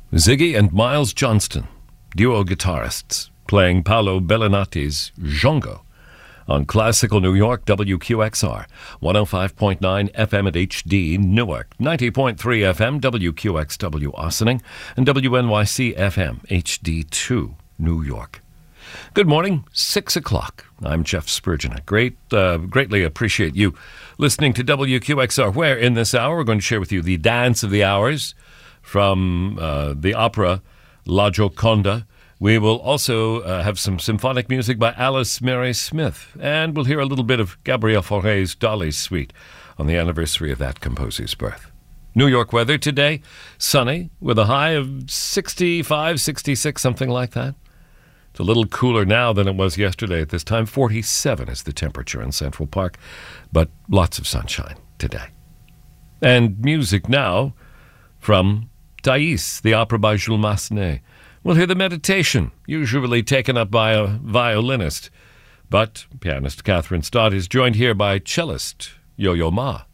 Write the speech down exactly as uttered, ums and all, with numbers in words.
Ziggy and Miles Johnston, duo guitarists, playing Paolo Bellinati's Django on Classical New York, W Q X R, one oh five point nine F M at H D Newark, ninety point three F M, W Q X W Ossining, and W N Y C F M, H D two New York. Good morning, six o'clock. I'm Jeff Spurgeon. I great, uh, greatly appreciate you listening to W Q X R, where in this hour we're going to share with you the Dance of the Hours from uh, the opera La Gioconda. We will also uh, have some symphonic music by Alice Mary Smith, and we'll hear a little bit of Gabriel Fauré's Dolly's Suite on the anniversary of that composer's birth. New York weather today, sunny, with a high of sixty-five, sixty-six, something like that. It's a little cooler now than it was yesterday at this time. forty-seven is the temperature in Central Park, but lots of sunshine today. And music now from Thais, the opera by Jules Massenet. We'll hear the Meditation, usually taken up by a violinist, but pianist Catherine Stott is joined here by cellist Yo-Yo Ma.